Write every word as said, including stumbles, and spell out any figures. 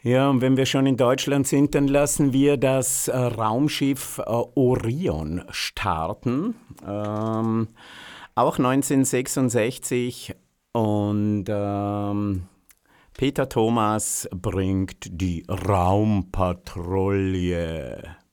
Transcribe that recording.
Ja, und wenn wir schon in Deutschland sind, dann lassen wir das äh, Raumschiff äh, Orion starten. Ähm, auch neunzehnhundertsechsundsechzig. Und ähm, Peter Thomas bringt die Raumpatrouille.